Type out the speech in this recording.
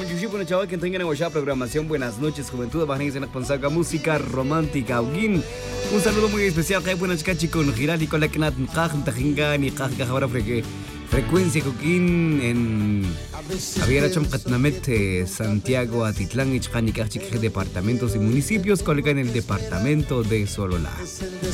Puchushipuna chaval que tengan en programación. Buenas noches, juventud. Bajen en la música romántica. Un saludo muy especial. Buenas noches con Girali con la que ni ahora frecuencia coquín en Javier Chamcatnamet, Santiago, Atitlán, Ichcani, departamentos y municipios, colega en el departamento de Sololá.